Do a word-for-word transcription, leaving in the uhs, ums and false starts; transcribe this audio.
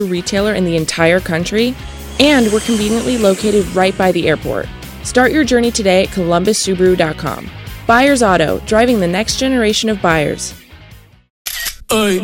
retailer in the entire country, and we're conveniently located right by the airport. Start your journey today at columbus subaru dot com. Buyers Auto, driving the next generation of buyers. Ay.